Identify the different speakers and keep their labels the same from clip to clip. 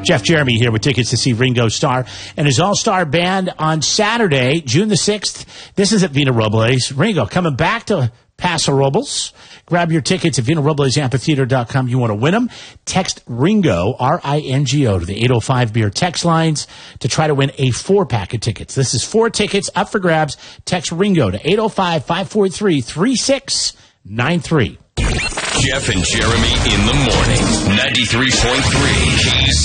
Speaker 1: Jeff Jeremy here with tickets to see Ringo Starr and his all-star band on Saturday, June the 6th. This is at Vina Robles. Ringo coming back to Paso Robles. Grab your tickets at VinaRoblesAmphitheater.com. You want to win them? Text Ringo, R-I-N-G-O, to the 805-BEER text lines to try to win a 4-pack of tickets. This is 4 tickets up for grabs. Text Ringo to 805-543-3693.
Speaker 2: Jeff and Jeremy in the morning. 93.3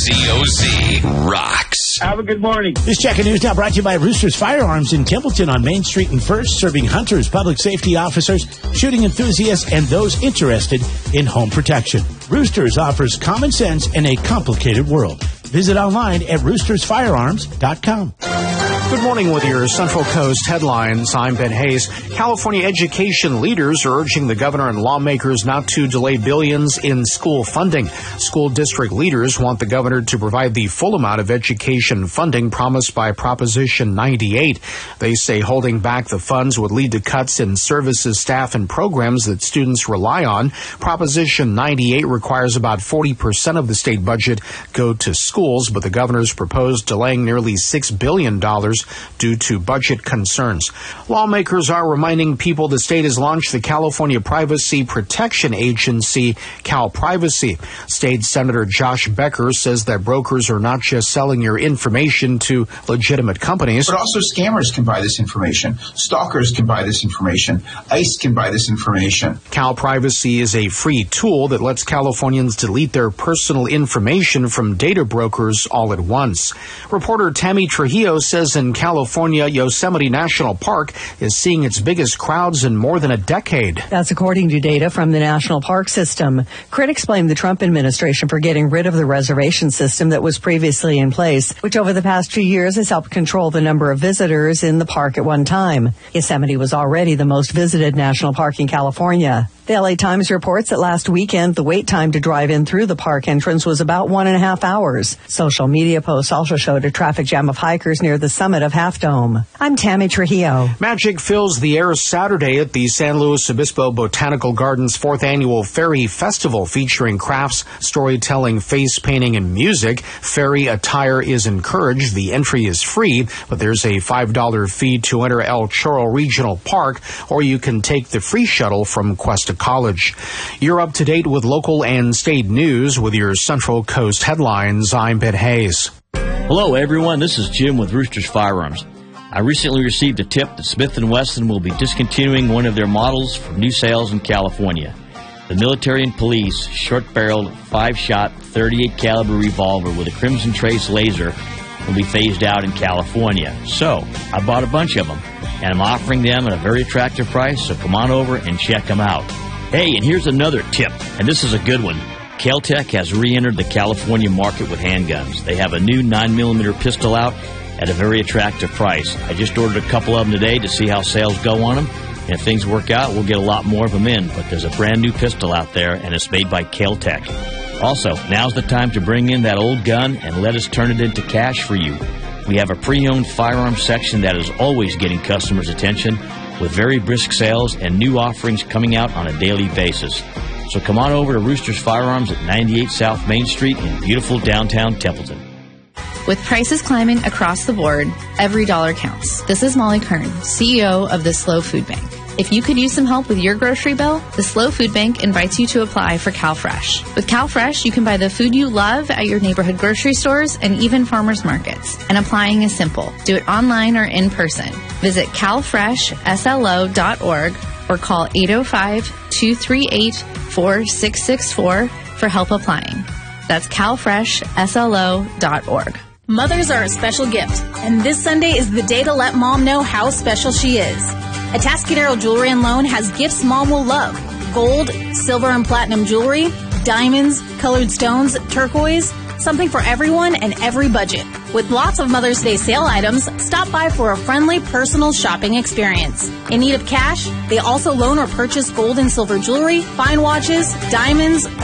Speaker 2: KCOZ rocks.
Speaker 3: Have a good morning.
Speaker 1: This Check of News now brought to you by Roosters Firearms in Templeton on Main Street and First, serving hunters, public safety officers, shooting enthusiasts, and those interested in home protection. Roosters offers common sense in a complicated world. Visit online at roostersfirearms.com.
Speaker 4: Good morning with your Central Coast headlines. I'm Ben Hayes. California education leaders are urging the governor and lawmakers not to delay billions in school funding. School district leaders want the governor to provide the full amount of education funding promised by Proposition 98. They say holding back the funds would lead to cuts in services, staff, and programs that students rely on. Proposition 98 requires about 40% of the state budget go to schools, but the governor's proposed delaying nearly $6 billion due to budget concerns. Lawmakers are reminding people the state has launched the California Privacy Protection Agency, CalPrivacy. State Senator Josh Becker says that brokers are not just selling your information to legitimate companies,
Speaker 5: but also scammers can buy this information. Stalkers can buy this information. ICE can buy this information.
Speaker 4: CalPrivacy is a free tool that lets Californians delete their personal information from data brokers all at once. Reporter Tammy Trujillo says in California, Yosemite National Park is seeing its biggest crowds in more than a decade.
Speaker 6: That's according to data from the National Park System. Critics blame the Trump administration for getting rid of the reservation system that was previously in place, which over the past few years has helped control the number of visitors in the park at one time. Yosemite was already the most visited national park in California. The LA Times reports that last weekend, the wait time to drive in through the park entrance was about 1.5 hours. Social media posts also showed a traffic jam of hikers near the summit of Half Dome. I'm Tammy Trujillo.
Speaker 4: Magic fills the air Saturday at the San Luis Obispo Botanical Gardens' 4th annual Fairy Festival, featuring crafts, storytelling, face painting, and music. Fairy attire is encouraged. The entry is free, but there's a $5 fee to enter El Chorro Regional Park, or you can take the free shuttle from Cuesta College. You're up to date with local and state news with your Central Coast headlines. I'm Ben Hayes.
Speaker 7: Hello, everyone. This is Jim with Roosters Firearms. I recently received a tip that Smith & Wesson will be discontinuing one of their models for new sales in California. The military and police short-barreled 5-shot 38 caliber revolver with a Crimson Trace laser will be phased out in California. So I bought a bunch of them, and I'm offering them at a very attractive price, so come on over and check them out. Hey, and here's another tip, and this is a good one. Kel-Tec has re-entered the California market with handguns. They have a new 9mm pistol out at a very attractive price. I just ordered a couple of them today to see how sales go on them. And if things work out, we'll get a lot more of them in. But there's a brand new pistol out there, and it's made by Kel-Tec. Also, now's the time to bring in that old gun and let us turn it into cash for you. We have a pre-owned firearms section that is always getting customers' attention, with very brisk sales and new offerings coming out on a daily basis. So come on over to Roosters Firearms at 98 South Main Street in beautiful downtown Templeton.
Speaker 8: With prices climbing across the board, every dollar counts. This is Molly Kern, CEO of the Slow Food Bank. If you could use some help with your grocery bill, the Slow Food Bank invites you to apply for CalFresh. With CalFresh, you can buy the food you love at your neighborhood grocery stores and even farmers markets. And applying is simple. Do it online or in person. Visit calfreshslo.org or call 805-238-4664 for help applying. That's calfreshslo.org.
Speaker 9: Mothers are a special gift, and this Sunday is the day to let Mom know how special she is. Atascadero Jewelry and Loan has gifts Mom will love. Gold, silver, and platinum jewelry, diamonds, colored stones, turquoise, something for everyone and every budget. With lots of Mother's Day sale items, stop by for a friendly, personal shopping experience. In need of cash? They also loan or purchase gold and silver jewelry, fine watches, diamonds,